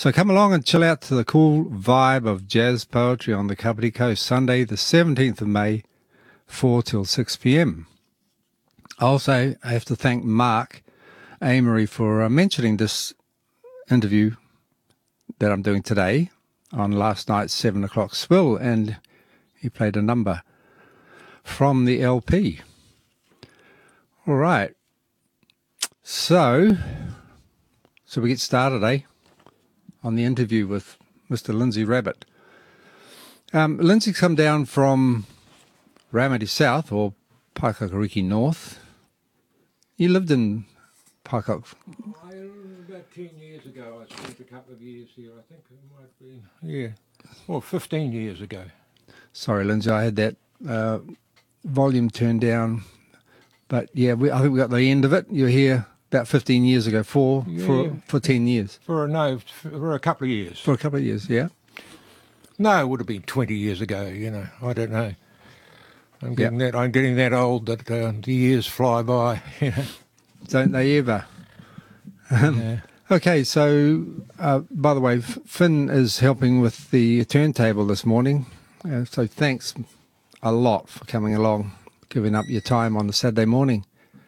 So come along and chill out to the cool vibe of jazz poetry on the Kapiti Coast, Sunday the 17th of May, 4 till 6 p.m. Also, I have to thank Mark Amory for mentioning this interview that I'm doing today on last night's 7 o'clock spill, and he played a number from the LP. All right. So we get started, on the interview with Mr. Lindsay Rabbit. Lindsay's come down from Ramadi South, or Paikakariki North. You lived in Paikak. About 10 years ago, I spent a couple of years here. I think it might be, 15 years ago. Sorry, Lindsay, I had that volume turned down. But yeah, I think we got the end of it. You're here about 15 years ago, for 10 years. For a couple of years. For a couple of years, yeah. No, it would have been 20 years ago, I don't know. I'm getting that old that the years fly by, Don't they ever? Yeah. Okay, so by the way, Finn is helping with the turntable this morning. So thanks a lot for coming along, giving up your time on the Saturday morning.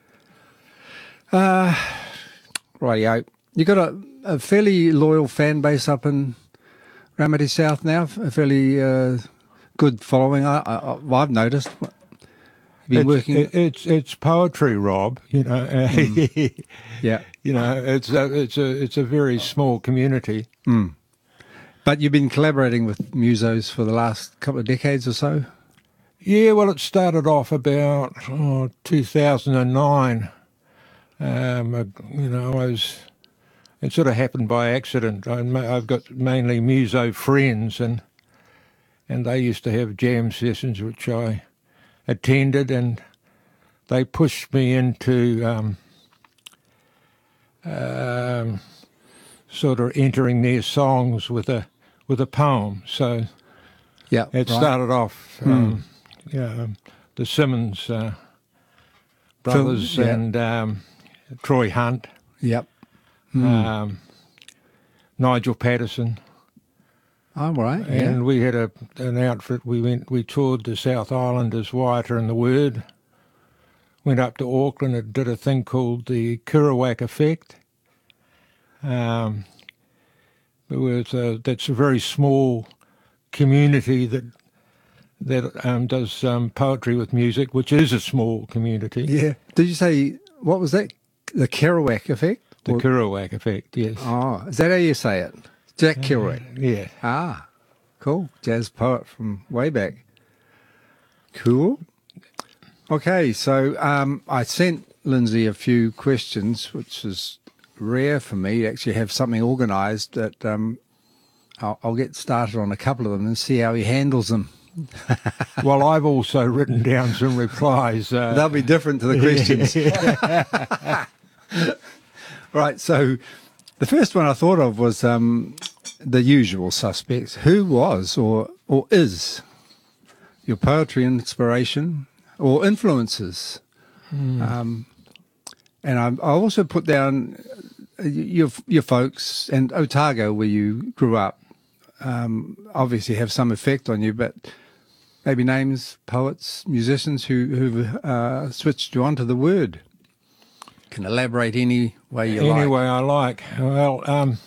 Rightio. You got a fairly loyal fan base up in Ramadi South now, a fairly good following. I've noticed. Been working. It's poetry, Rob. Yeah. It's a very small community. Mm. But you've been collaborating with musos for the last couple of decades or so. Yeah, well, it started off about 2009. It sort of happened by accident. I've got mainly muso friends, and they used to have jam sessions which I attended, and they pushed me into sort of entering their songs with a poem. So yeah, it started off the Simmons brothers and Troy Hunt. Yep. Nigel Patterson. Oh, right. And we had an outfit. We toured the South Island as Wyatta and the Word. Went up to Auckland and did a thing called the Kerouac Effect. That's a very small community that does poetry with music, which is a small community. Yeah. Did you say, what was that? The Kerouac Effect? The Kerouac Effect, yes. Oh, is that how you say it? Jack Kerouac? Yeah. Ah, cool. Jazz poet from way back. Cool. Okay, so I sent Lindsay a few questions, which is rare for me to actually have something organised, that I'll get started on a couple of them and see how he handles them. Well, I've also written down some replies. They'll be different to the questions. Right, so the first one I thought of was the usual suspects. Who was or is your poetry inspiration or influences? And I also put down your folks and Otago, where you grew up, obviously have some effect on you, but maybe names, poets, musicians who've switched you onto the word. You can elaborate any way you like. Any way I like. Well,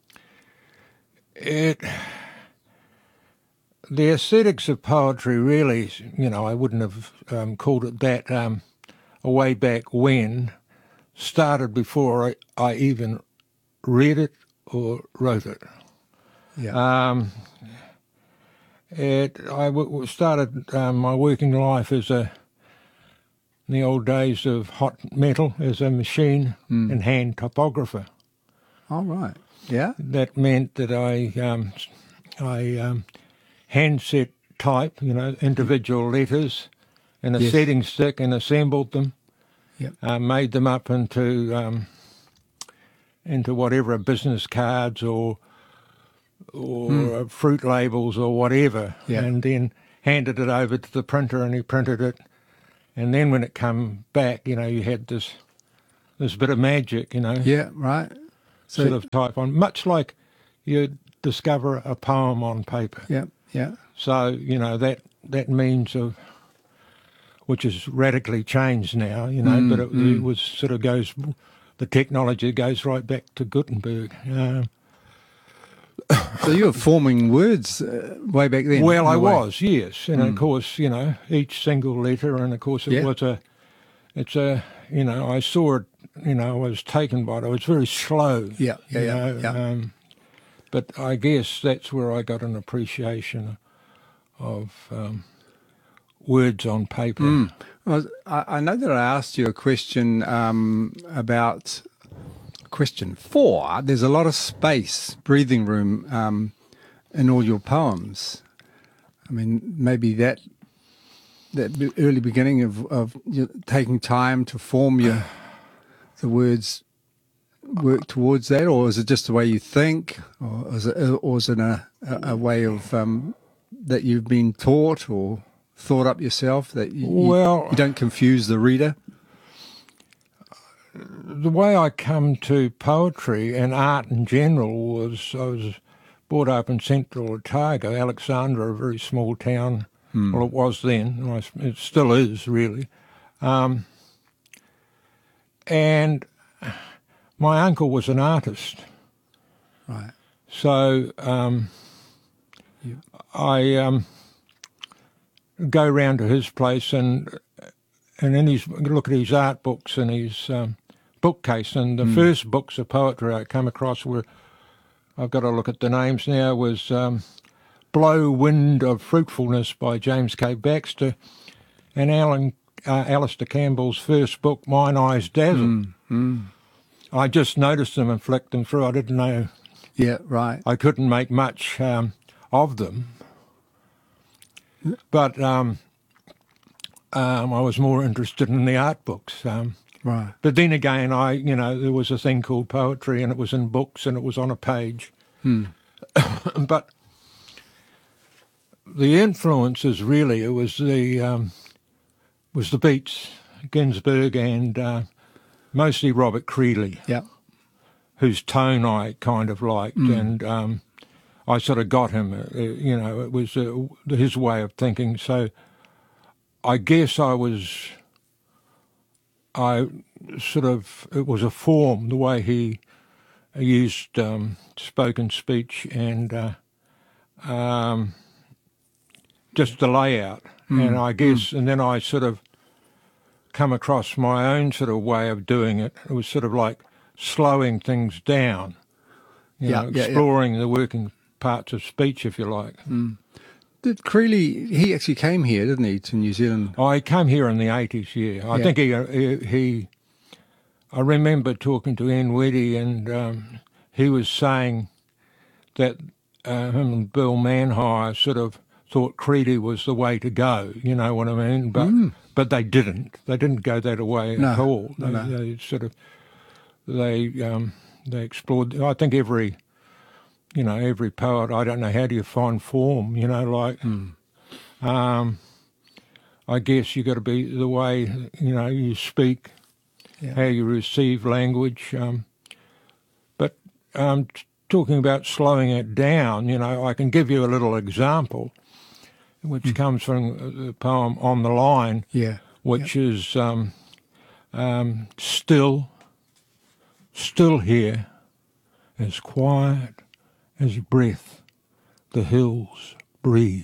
the aesthetics of poetry really, I wouldn't have called it that way back when, started before I even read it or wrote it. Yeah. I started my working life in the old days of hot metal, as a machine and hand typographer. All right. Yeah. That meant that I handset type, individual letters in a setting stick and assembled them. Yep. Made them up into whatever, business cards or fruit labels or whatever, and then handed it over to the printer, and he printed it. And then when it come back, you had this bit of magic, Yeah, right. sort of type on, much like, you discover a poem on paper. Yeah, yeah. So, that means of, which is radically changed now, but it was sort of goes, the technology goes right back to Gutenberg. So you were forming words way back then? Well, I was, yes. And of course, each single letter, and of course Yeah. I saw it, I was taken by it. I was very slow. Yeah. But I guess that's where I got an appreciation of words on paper. Well, I know that I asked you a question about question 4. There's a lot of space, breathing room in all your poems. I mean, maybe that early beginning of taking time to form the words work towards that, or is it just the way you think, or is it a way of that you've been taught or thought up yourself that you don't confuse the reader? The way I come to poetry and art in general was I was brought up in central Otago, Alexandra, a very small town. Well, it was then. It still is, really. And my uncle was an artist. Right. So I go round to his place and then look at his art books and his bookcase. And the first books of poetry I come across were, I've got to look at the names now, was Blow Wind of Fruitfulness by James K. Baxter, and Alistair Campbell's first book, Mine Eyes Dazzle. I just noticed them and flicked them through. I didn't know. Yeah, right. I couldn't make much of them. But I was more interested in the art books. Right. But then again, there was a thing called poetry, and it was in books, and it was on a page. But the influences really, it was the Beats, Ginsberg, and mostly Robert Creeley, Yeah. whose tone I kind of liked, and I sort of got him. It was his way of thinking. So I guess it was a form, the way he used spoken speech and just the layout. And I guess, and then I sort of come across my own sort of way of doing it. It was sort of like slowing things down, exploring the working parts of speech, if you like. Did Creeley, he actually came here, didn't he, to New Zealand? I came here in the 80s, I think I remember talking to Ian Weddy, and he was saying that him and Bill Manhire sort of thought Creedy was the way to go, you know what I mean? But they didn't. They didn't go that way at all. They sort of, they explored, I think every poet, I don't know, how do you find form, I guess you got to be the way, you speak, how you receive language. But talking about slowing it down, I can give you a little example, which comes from the poem On the Line, which is still here, as quiet as breath, the hills breathe.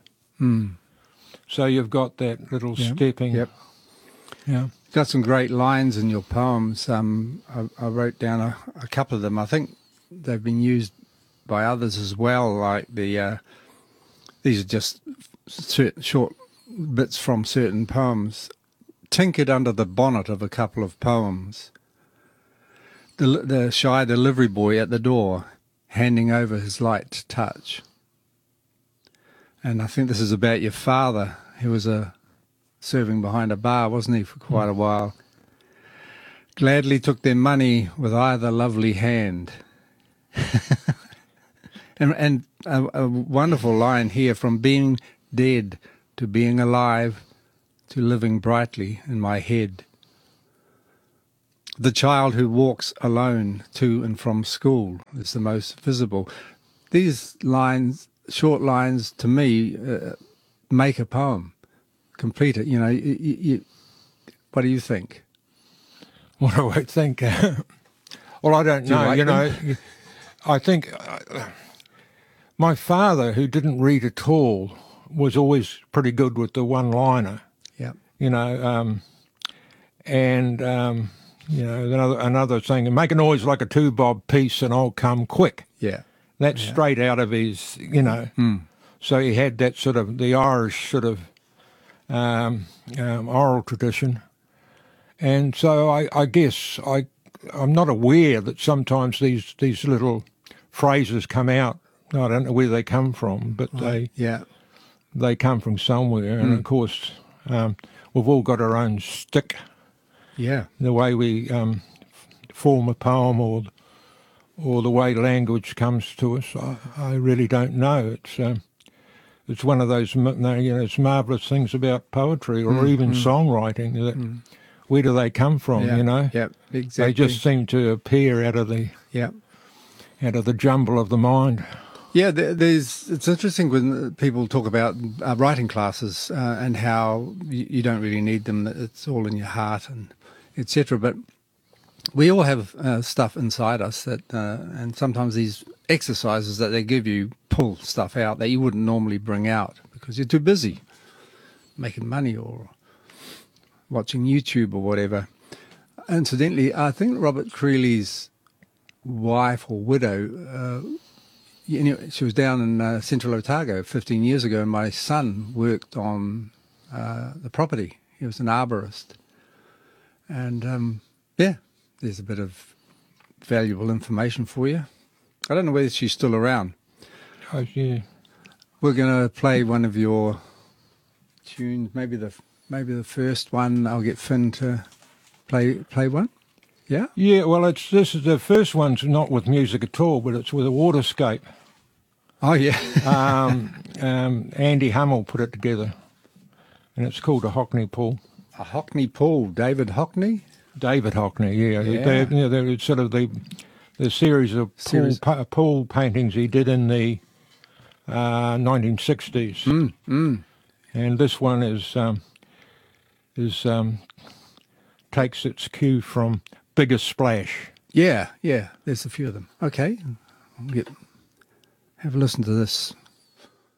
So you've got that little stepping. Yep. Yeah. Got some great lines in your poems. I wrote down a couple of them. I think they've been used by others as well, like these are just short bits from certain poems. Tinkered under the bonnet of a couple of poems. The shy delivery boy at the door, handing over his light touch. And I think this is about your father. He was serving behind a bar, wasn't he, for quite a while. Gladly took their money with either lovely hand. and a wonderful line here, from being dead to being alive to living brightly in my head. The child who walks alone to and from school is the most visible. these lines, short lines, to me, make a poem, complete it. You know, what do you think? What do I think? Well, I don't know. like You know, them? I think my father, who didn't read at all, was always pretty good with the one-liner. Yeah. You know, and you know, another thing, make a noise like a two-bob piece, and I'll come quick. Yeah. That's straight out of his, you know. So he had that sort of the Irish sort of oral tradition, and so I guess I'm not aware that sometimes these little phrases come out. I don't know where they come from, but they come from somewhere, and of course we've all got our own stick. Yeah. The way we form a poem, or the way language comes to us, I really don't know. It's one of those, you know, it's marvellous things about poetry or even songwriting. That where do they come from? Yeah. You know, Yeah. Exactly. they just seem to appear out of the jumble of the mind. Yeah, it's interesting when people talk about writing classes and how you don't really need them. It's all in your heart and etc. But we all have stuff inside us that, and sometimes these exercises that they give you pull stuff out that you wouldn't normally bring out because you're too busy making money or watching YouTube or whatever. Incidentally, I think Robert Creeley's wife or widow, she was down in Central Otago 15 years ago, and my son worked on the property. He was an arborist. And, there's a bit of valuable information for you. I don't know whether she's still around. Oh, yeah. We're going to play one of your tunes, maybe the first one. I'll get Finn to play one. Yeah? Yeah, well, this is the first one's not with music at all, but it's with a waterscape. Oh, yeah. Andy Hummel put it together, and it's called a Hockney Pool. A Hockney Pool, David Hockney? David Hockney, yeah. They're sort of the series of pool paintings he did in the 1960s. And this one takes its cue from Bigger Splash. Yeah, there's a few of them. Okay, have a listen to this.